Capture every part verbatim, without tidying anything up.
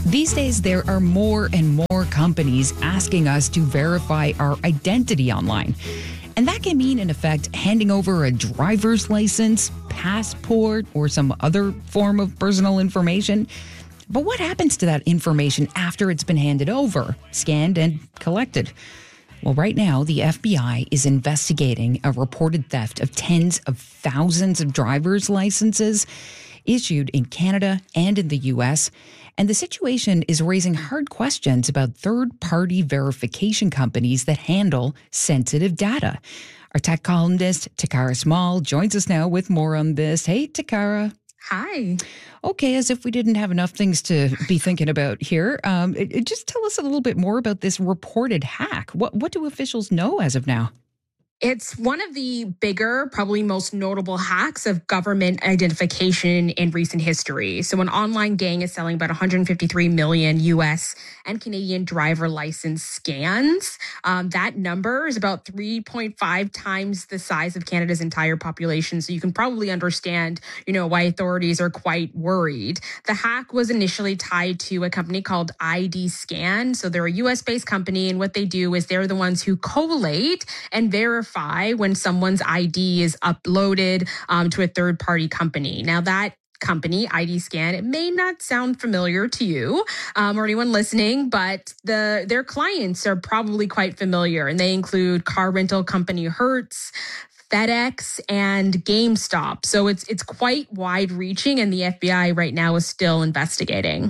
These days, there are more and more companies asking us to verify our identity online. And that can mean, in effect, handing over a driver's license, passport, or some other form of personal information. But what happens to that information after it's been handed over, scanned, and collected? Well, right now, the F B I is investigating a reported theft of tens of thousands of driver's licenses issued in Canada and in the U S, and the situation is raising hard questions about third-party verification companies that handle sensitive data. Our tech columnist, Takara Small, joins us now with more on this. Hey, Takara. Hi. Okay, as if we didn't have enough things to be thinking about here, um, it, it, just tell us a little bit more about this reported hack. What, what do officials know as of now? It's one of the bigger, probably most notable hacks of government identification in recent history. So an online gang is selling about one hundred fifty-three million U S and Canadian driver license scans. Um, that number is about three point five times the size of Canada's entire population. So you can probably understand, you know, why authorities are quite worried. The hack was initially tied to a company called I D Scan. So they're a U S-based company, and what they do is they're the ones who collate and verify when someone's I D is uploaded um, to a third-party company. Now, that company, I D Scan, it may not sound familiar to you um, or anyone listening, but the their clients are probably quite familiar, and they include car rental company Hertz, FedEx, and GameStop. So it's it's quite wide-reaching, and the F B I right now is still investigating.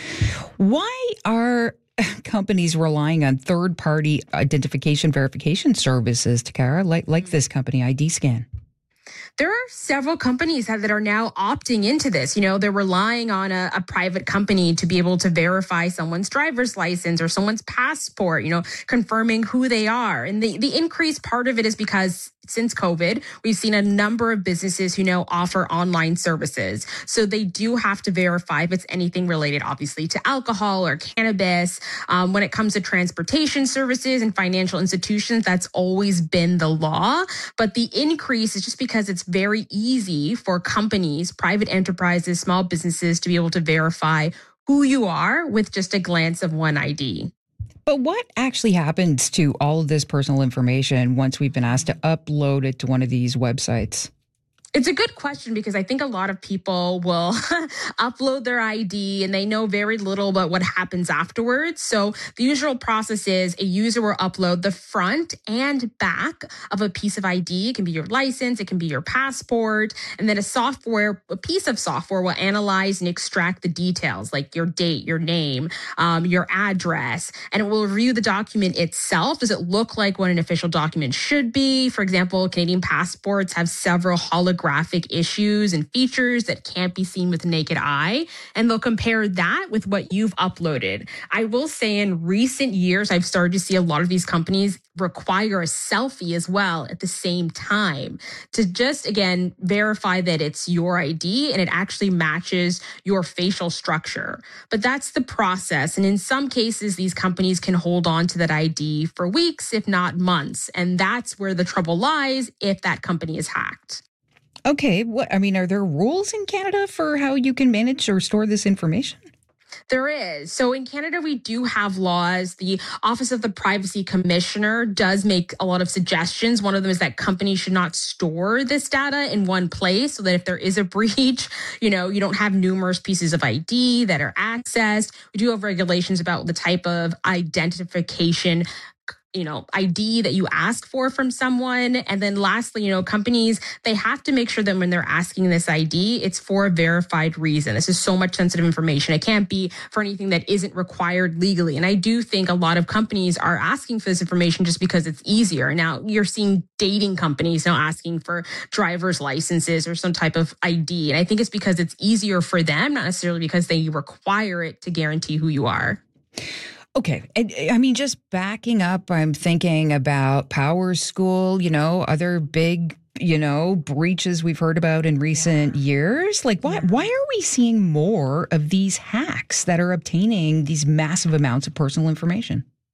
Why are companies relying on third-party identification verification services, Takara, like like this company, I D Scan? There are several companies that are now opting into this. You know, they're relying on a, a private company to be able to verify someone's driver's license or someone's passport, you know, confirming who they are. And the, the increased part of it is because since COVID, we've seen a number of businesses who now offer online services. So they do have to verify if it's anything related, obviously, to alcohol or cannabis. Um, when it comes to transportation services and financial institutions, that's always been the law. But the increase is just because it's very easy for companies, private enterprises, small businesses to be able to verify who you are with just a glance of one I D. But what actually happens to all of this personal information once we've been asked to upload it to one of these websites? It's a good question because I think a lot of people will upload their I D and they know very little about what happens afterwards. So the usual process is a user will upload the front and back of a piece of I D. It can be your license, it can be your passport, and then a software, a piece of software will analyze and extract the details like your date, your name, um, your address, and it will review the document itself. Does it look like what an official document should be? For example, Canadian passports have several holographic graphic issues and features that can't be seen with the naked eye, and they'll compare that with what you've uploaded. I will say in recent years, I've started to see a lot of these companies require a selfie as well at the same time to just, again, verify that it's your I D and it actually matches your facial structure. But that's the process. And in some cases, these companies can hold on to that I D for weeks, if not months. And that's where the trouble lies if that company is hacked. Okay, what I mean, are there rules in Canada for how you can manage or store this information? There is. So in Canada, we do have laws. The Office of the Privacy Commissioner does make a lot of suggestions. One of them is that companies should not store this data in one place so that if there is a breach, you know, you don't have numerous pieces of I D that are accessed. We do have regulations about the type of identification you know, I D that you ask for from someone. And then lastly, you know, companies, they have to make sure that when they're asking this I D, it's for a verified reason. This is so much sensitive information. It can't be for anything that isn't required legally. And I do think a lot of companies are asking for this information just because it's easier. Now, you're seeing dating companies now asking for driver's licenses or some type of I D. And I think it's because it's easier for them, not necessarily because they require it to guarantee who you are. Okay. I mean, just backing up, I'm thinking about Power School, you know, other big, you know, breaches we've heard about in recent yeah. years. Like, why, yeah. why are we seeing more of these hacks that are obtaining these massive amounts of personal information?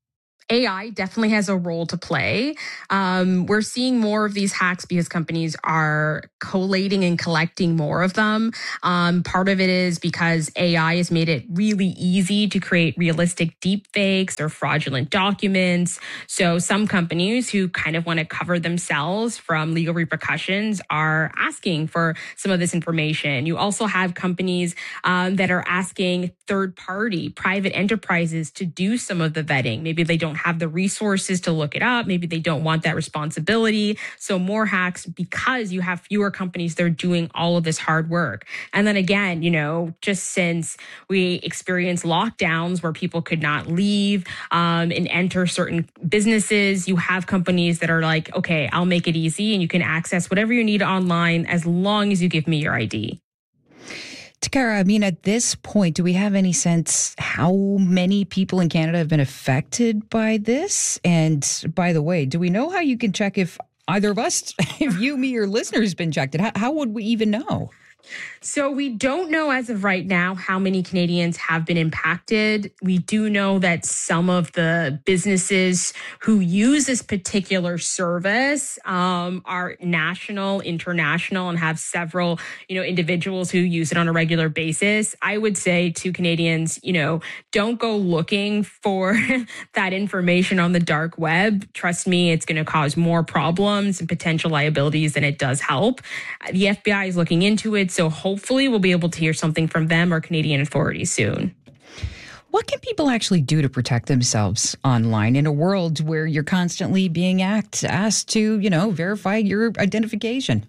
A I definitely has a role to play. Um, we're seeing more of these hacks because companies are collating and collecting more of them. Um, part of it is because A I has made it really easy to create realistic deep fakes or fraudulent documents. So some companies who kind of want to cover themselves from legal repercussions are asking for some of this information. You also have companies um, that are asking third-party private enterprises to do some of the vetting. Maybe they don't have the resources to look it up. Maybe they don't want that responsibility. So more hacks because you have fewer companies that are doing all of this hard work. And then again, you know, just since we experienced lockdowns where people could not leave um, and enter certain businesses, you have companies that are like, okay, I'll make it easy and you can access whatever you need online as long as you give me your I D. Takara, I mean, at this point, do we have any sense how many people in Canada have been affected by this? And by the way, do we know how you can check if either of us, if you, me, or listeners been checked? How, how would we even know? So we don't know as of right now how many Canadians have been impacted. We do know that some of the businesses who use this particular service um, are national, international, and have several, you know, individuals who use it on a regular basis. I would say to Canadians, you know, don't go looking for that information on the dark web. Trust me, it's going to cause more problems and potential liabilities than it does help. The F B I is looking into it. So hopefully we'll be able to hear something from them or Canadian authorities soon. What can people actually do to protect themselves online in a world where you're constantly being asked, asked to, you know, verify your identification?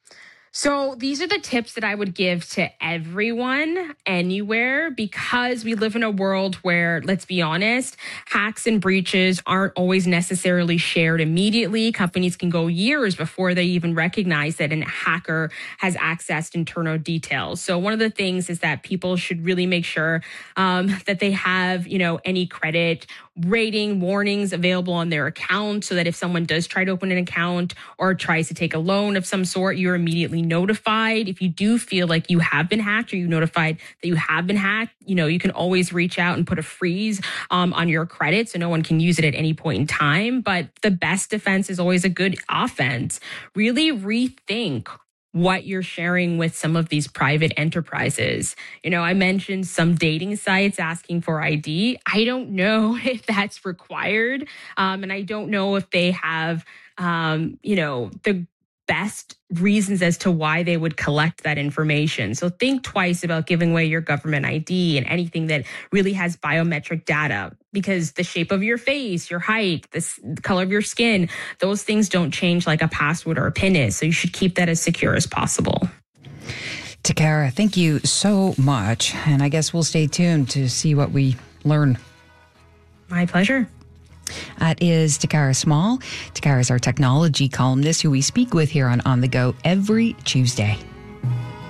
So these are the tips that I would give to everyone anywhere, because we live in a world where, let's be honest, hacks and breaches aren't always necessarily shared immediately. Companies can go years before they even recognize that a hacker has accessed internal details. So one of the things is that people should really make sure um, that they have, you know, any credit rating warnings available on their account, so that if someone does try to open an account or tries to take a loan of some sort, you're immediately notified. If you do feel like you have been hacked or you notified that you have been hacked, you know, you can always reach out and put a freeze um, on your credit so no one can use it at any point in time. But the best defense is always a good offense. Really rethink what you're sharing with some of these private enterprises. You know, I mentioned some dating sites asking for I D. I don't know if that's required. Um, and I don't know if they have, um, you know, the best reasons as to why they would collect that information. So think twice about giving away your government I D and anything that really has biometric data, because the shape of your face, your height, the color of your skin, those things don't change like a password or a PIN is. So you should keep that as secure as possible. Takara, thank you so much. And I guess we'll stay tuned to see what we learn. My pleasure. That is Takara Small. Takara is our technology columnist who we speak with here on On the Go every Tuesday.